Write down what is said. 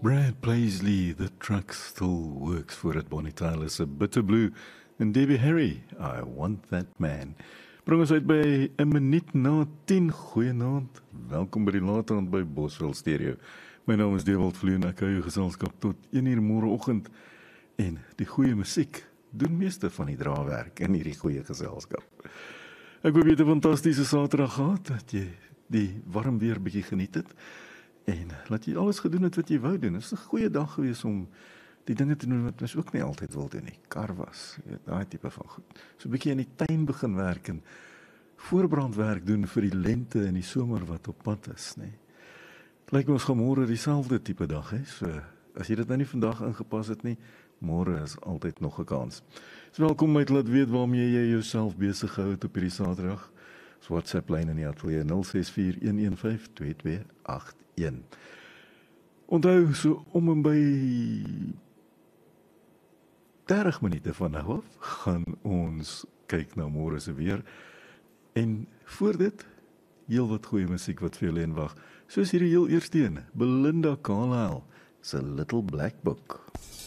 Brad Paisley, The Truck Still Works voor het Bonnie Tyler se Bitter Blue en Debbie Harry, I Want That Man. Bring ons uit by 'n minuut na 10. Goeienaand, welkom by die Laataand by Boswell Stereo. My naam is Dewald Vloen, ek hou jou geselskap tot 1:00 môreoggend en die goeie musiek doen meeste van die draaiwerk in hierdie goeie geselskap. Ek hoop jy het 'n fantastiese Saterdag gehad, dat jy die warm weer bietjie geniet het. En laat jy alles gedoen het wat jy wou doen. Dit is 'n goeie dag gewees om die dinge te doen wat mens ook nie altyd wil doen nie. Kar was, daai tipe van goed. So 'n bietjie in die tuin begin werk en voorbrandwerk doen vir die lente en die somer wat op pad is, nê. Dit lyk ons gaan môre dieselfde tipe dag, hè. So as jy dit nou nie vandag ingepas het nie, môre is altyd nog 'n kans. So welkom my te laat weet waarmee jy jouself besig gehou het op hierdie Saterdag. So WhatsApp lyn in die ateljee 0641152281. Onthou, so om en by 30 minute van nou af, gaan ons kyk na môre se weer. En voor dit, heel wat goeie musiek wat vir julle in wag. Soos hierdie heel eerste een, Belinda Carlisle se Little Black Book.